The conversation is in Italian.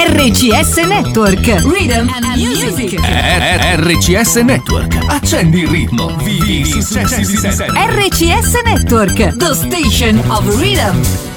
RCS Network. Rhythm and Music. RCS Network. Accendi il ritmo. Vivi i successi di sempre. RCS Network, the station of rhythm.